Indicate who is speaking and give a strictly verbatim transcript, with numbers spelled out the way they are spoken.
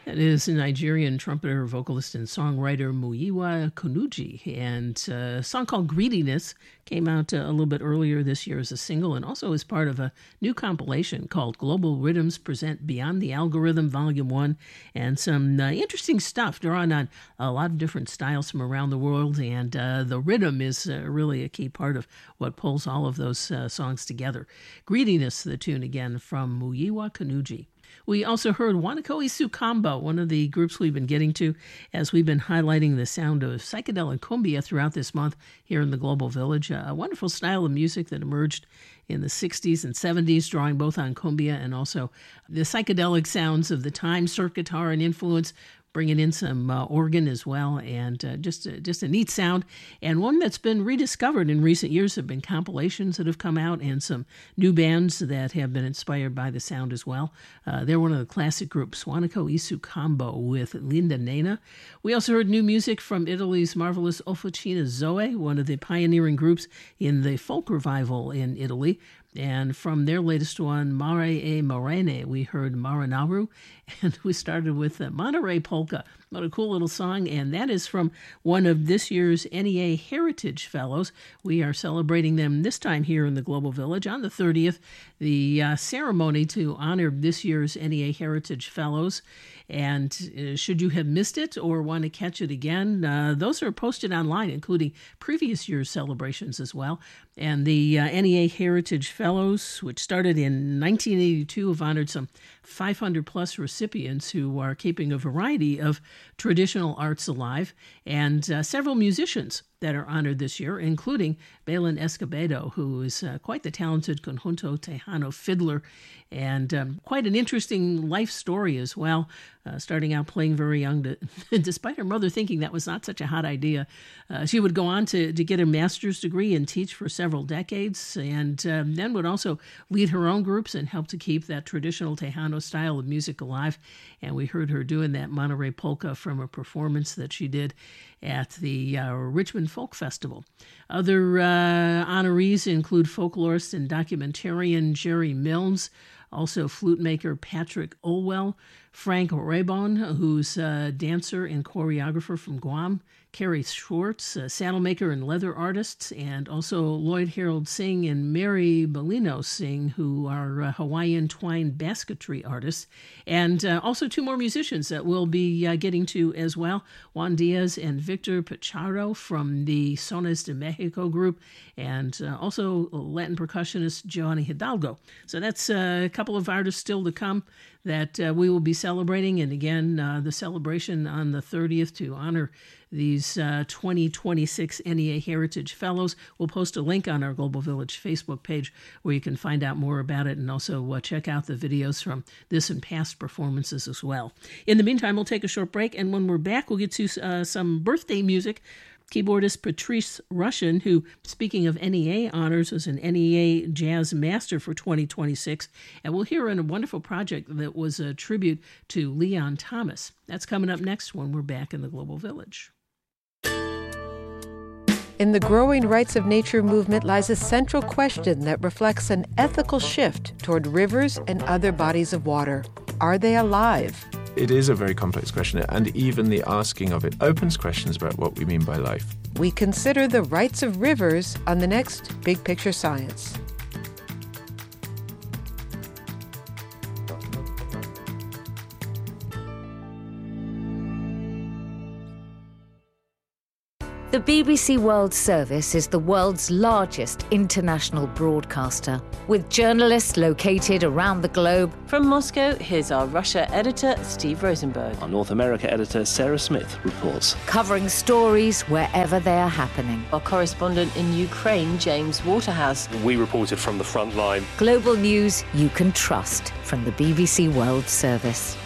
Speaker 1: That is Nigerian trumpeter, vocalist, and songwriter Muyiwa Kanuji. And uh, a song called Greediness came out uh, a little bit earlier this year as a single and also as part of a new compilation called Global Rhythms Present Beyond the Algorithm Volume one. And some uh, interesting stuff drawn on a lot of different styles from around the world. And uh, the rhythm is uh, really a key part of what pulls all of those uh, songs together. Greediness, the tune again from Muyiwa Kanuji. We also heard Wanako Isu Combo, one of the groups we've been getting to as we've been highlighting the sound of psychedelic cumbia throughout this month here in the Global Village. A wonderful style of music that emerged in the sixties and seventies, drawing both on cumbia and also the psychedelic sounds of the time, surf guitar and influence, bringing in some uh, organ as well, and uh, just, a, just a neat sound, and one that's been rediscovered in recent years. Have been compilations that have come out and some new bands that have been inspired by the sound as well. Uh, they're one of the classic groups, Wanako Isu Combo with Linda Nena. We also heard new music from Italy's marvelous Officina Zoe, one of the pioneering groups in the folk revival in Italy. And from their latest one, Mare e Morene, we heard Maranaru, and we started with uh, Monterey Polka. What a cool little song, and that is from one of this year's N E A Heritage Fellows. We are celebrating them this time here in the Global Village on the thirtieth, the uh, ceremony to honor this year's N E A Heritage Fellows. And uh, should you have missed it or want to catch it again, uh, those are posted online, including previous year's celebrations as well. And the uh, N E A Heritage Fellows, which started in nineteen eighty-two, have honored some five hundred plus recipients who are keeping a variety of traditional arts alive, and uh, several musicians that are honored this year, including Balin Escobedo, who is uh, quite the talented conjunto Tejano fiddler, and um, quite an interesting life story as well, uh, starting out playing very young, to, despite her mother thinking that was not such a hot idea. Uh, she would go on to, to get a master's degree and teach for several decades, and um, then would also lead her own groups and help to keep that traditional Tejano style of music alive. And we heard her doing that Monterey Polka from a performance that she did at the uh, Richmond Folk Festival. Other uh, honorees include folklorist and documentarian Jerry Milnes, also flute maker Patrick Olwell, Frank Raybon, who's a dancer and choreographer from Guam, Carrie Schwartz, a saddle maker and leather artist, and also Lloyd Harold Singh and Mary Bellino Singh, who are uh, Hawaiian twine basketry artists, and uh, also two more musicians that we'll be uh, getting to as well, Juan Diaz and Victor Pichardo from the Sones de Mexico group, and uh, also Latin percussionist Giovanni Hidalgo. So that's uh, a couple of artists still to come that uh, we will be celebrating, and again, uh, the celebration on the thirtieth to honor these uh, twenty twenty-six N E A Heritage Fellows. We'll post a link on our Global Village Facebook page where you can find out more about it and also uh, check out the videos from this and past performances as well. In the meantime, we'll take a short break, and when we're back, we'll get to uh, some birthday music. Keyboardist Patrice Rushen, who, speaking of N E A honors, was an N E A Jazz Master for twenty twenty-six. And we'll hear in a wonderful project that was a tribute to Leon Thomas. That's coming up next when we're back in the Global Village.
Speaker 2: In the growing rights of nature movement lies a central question that reflects an ethical shift toward rivers and other bodies of water. Are they alive?
Speaker 3: It is a very complex question, and even the asking of it opens questions about what we mean by life.
Speaker 2: We consider the rights of rivers on the next Big Picture Science.
Speaker 4: The B B C World Service is the world's largest international broadcaster, with journalists located around the globe.
Speaker 5: From Moscow, here's our Russia editor, Steve Rosenberg.
Speaker 6: Our North America editor, Sarah Smith, reports.
Speaker 4: Covering stories wherever they are happening.
Speaker 5: Our correspondent in Ukraine, James Waterhouse.
Speaker 6: We reported from the front line.
Speaker 4: Global news you can trust from the B B C World Service.